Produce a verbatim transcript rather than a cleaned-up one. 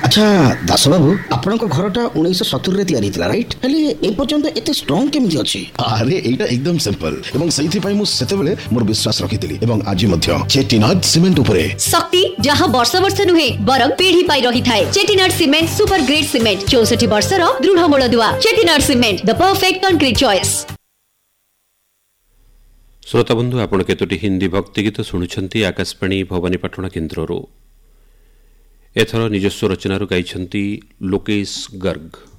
अच्छा दास बाबू आपनक घरटा उन्नीस सत्तर रे तयारी थिला राइट हेले ए पर्यंत एते स्ट्रांग केमिति अछि? अरे एटा एकदम सिंपल एवं सही पई मु सेते बेले मोर विश्वास रखितिली एवं आज मध्य चेटिनाड सीमेंट उपरे शक्ति जहां वर्ष वर्ष नुहे बरम पीढ़ी पाई रही थाए। Chettinad cement super grade cement चौसठ वर्ष रो दृढ़ मूलदुआ। Chettinad cement the perfect concrete choice. श्रोता बंधु आपण केतोटी हिंदी भक्ति गीत शुणुछंती आकाशवाणी भवानीपाटण केन्द्ररो। एथर निजस्व रचनारु गाइछंती लोकेश गर्ग।